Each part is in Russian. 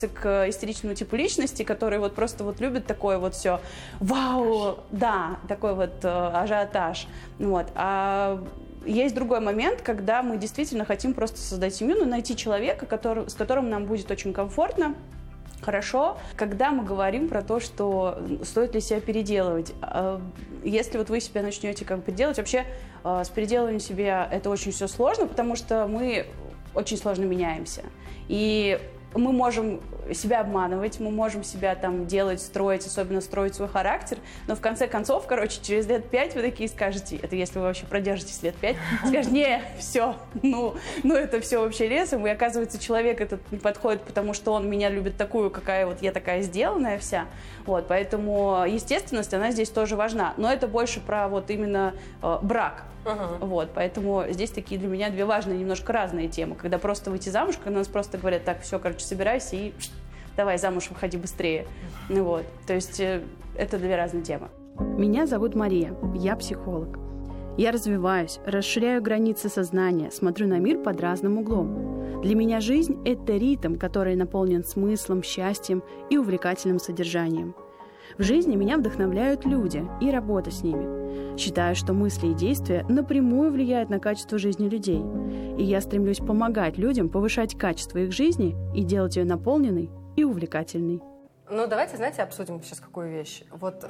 к истеричному типу личности, который вот просто вот любит такое вот все, вау, да, такой вот ажиотаж. Вот. А есть другой момент, когда мы действительно хотим просто создать семью, но найти человека, с которым нам будет очень комфортно, хорошо, когда мы говорим про то, что стоит ли себя переделывать. Если вот вы себя начнете как бы делать, вообще с переделыванием себя это очень все сложно, потому что мы очень сложно меняемся. И мы можем себя обманывать, мы можем себя там делать, строить, особенно строить свой характер, но в конце концов, через лет 5 вы такие скажете, это если вы вообще продержитесь лет 5, скажете, не, все, ну это все вообще лесом, и оказывается, человек этот не подходит, потому что он меня любит такую, какая вот я такая сделанная вся, вот, поэтому естественность, она здесь тоже важна, но это больше про вот именно брак. Вот, поэтому здесь такие для меня две важные, немножко разные темы. Когда просто выйти замуж, когда нас просто говорят, так, все, собирайся и давай замуж, выходи быстрее. Вот, то есть это две разные темы. Меня зовут Мария, я психолог. Я развиваюсь, расширяю границы сознания, смотрю на мир под разным углом. Для меня жизнь – это ритм, который наполнен смыслом, счастьем и увлекательным содержанием. В жизни меня вдохновляют люди и работа с ними. Считаю, что мысли и действия напрямую влияют на качество жизни людей. И я стремлюсь помогать людям повышать качество их жизни и делать ее наполненной и увлекательной. Ну, давайте, знаете, обсудим сейчас какую вещь. Вот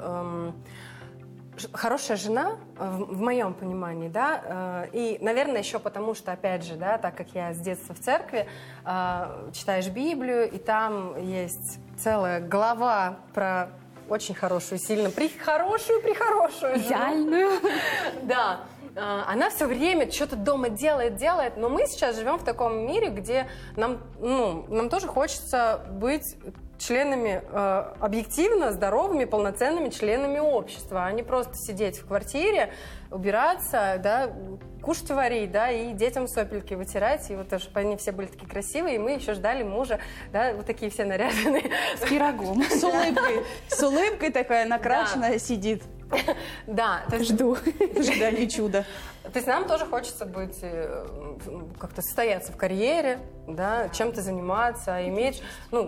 хорошая жена, в моем понимании, да, и, наверное, еще потому, что, опять же, да, так как я с детства в церкви, читаешь Библию, и там есть целая глава про очень хорошую, сильно прихорошую жену. Идеальную. Да. Она все время что-то дома делает, но мы сейчас живем в таком мире, где нам тоже хочется быть членами объективно здоровыми, полноценными членами общества, а не просто сидеть в квартире, убираться, да, кушать и варить, да, и детям сопельки вытирать, и вот чтобы они все были такие красивые, и мы еще ждали мужа, да, вот такие все наряженные. С пирогом, с улыбкой. С улыбкой такая накрашенная сидит. Да. Жду. Ожидание чуда. То есть нам тоже хочется быть, как-то состояться в карьере, да, чем-то заниматься, иметь,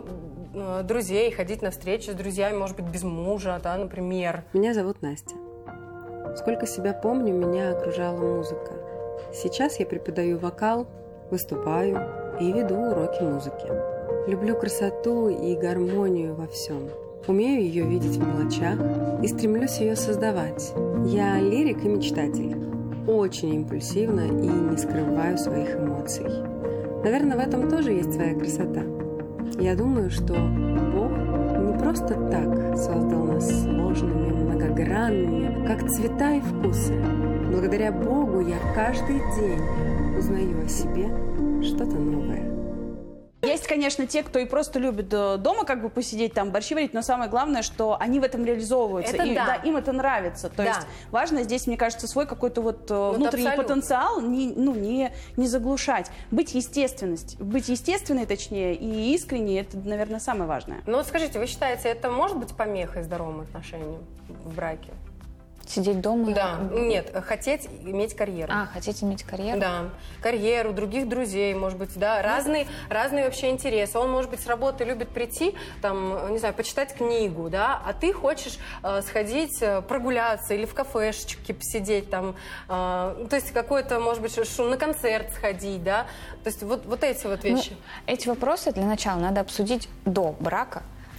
друзей, ходить на встречи с друзьями, может быть, без мужа, да, например. Меня зовут Настя. Сколько себя помню, меня окружала музыка. Сейчас я преподаю вокал, выступаю и веду уроки музыки. Люблю красоту и гармонию во всем. Умею ее видеть в мелочах и стремлюсь ее создавать. Я лирик и мечтатель. Очень импульсивна и не скрываю своих эмоций. Наверное, в этом тоже есть своя красота. Я думаю, что Бог не просто так создал нас сложными, многогранными, как цвета и вкусы. Благодаря Богу я каждый день узнаю о себе что-то новое. Есть, конечно, те, кто и просто любит дома как бы посидеть, там, борщи варить, но самое главное, что они в этом реализовываются. Это и да. Им это нравится. То есть важно здесь, мне кажется, свой какой-то вот внутренний потенциал не заглушать. Быть естественной, точнее, и искренней, это, наверное, самое важное. Ну вот скажите, вы считаете, это может быть помехой здоровым отношениям в браке? Сидеть дома? Да. Нет, хотеть иметь карьеру. Хотеть иметь карьеру? Да. Карьеру, других друзей, может быть, да, разные вообще интересы. Он, может быть, с работы любит прийти, там, не знаю, почитать книгу, да, а ты хочешь сходить прогуляться или в кафешечке посидеть там, то есть какой-то, может быть, на концерт сходить, да, то есть вот эти вот вещи. Эти вопросы для начала надо обсудить до брака.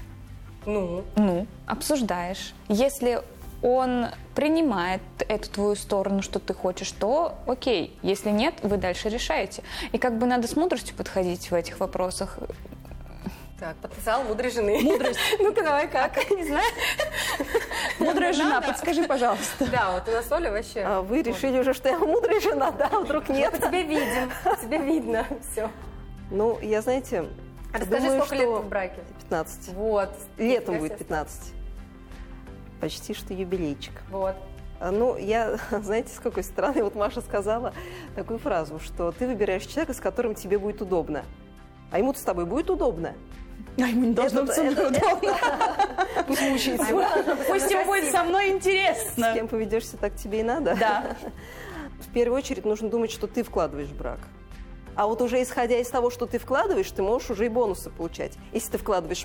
Обсуждаешь. Если он принимает эту твою сторону, что ты хочешь, то окей. Если нет, вы дальше решаете. И как бы надо с мудростью подходить в этих вопросах. Так, потенциал мудрой жены. Мудрость. Ну-ка, давай как? Не знаю. Мудрая жена, подскажи, пожалуйста. Да, вот у нас Оля вообще... Вы решили уже, что я мудрая жена, да? Вдруг нет? Мы тебя видим, тебя видно, все. Ну, я, знаете... Расскажи, сколько лет в браке? 15. Вот. Летом будет 15. Почти что юбилейчик. Вот. Ну, я, знаете, с какой стороны, вот Маша сказала такую фразу, что ты выбираешь человека, с которым тебе будет удобно. А ему-то с тобой будет удобно? А ему не должно быть со мной удобно. Пусть мучается. Пусть ему будет со мной интересно. С кем поведешься, так тебе и надо. Да. В первую очередь нужно думать, что ты вкладываешь в брак. А вот уже исходя из того, что ты вкладываешь, ты можешь уже и бонусы получать. Если ты вкладываешь